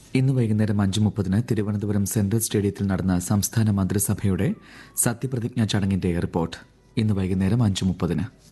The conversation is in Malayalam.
ഇന്ന് വൈകുന്നേരം 5:30 തിരുവനന്തപുരം സെൻട്രൽ സ്റ്റേഡിയത്തിൽ നടന്ന സംസ്ഥാന മന്ത്രിസഭയുടെ സത്യപ്രതിജ്ഞാ ചടങ്ങിന്റെ റിപ്പോർട്ട് ഇന്ന് വൈകുന്നേരം 5:30.